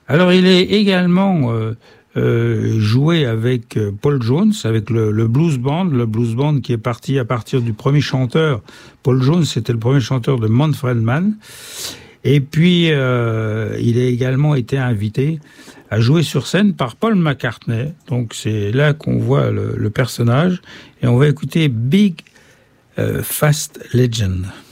Alors, il est également joué avec Paul Jones, avec le Blues Band qui est parti à partir du premier chanteur. Paul Jones, c'était le premier chanteur de Manfred Mann. Et puis, il a également été invité à jouer sur scène par Paul McCartney. Donc, c'est là qu'on voit le personnage. Et on va écouter Big Fast Legend.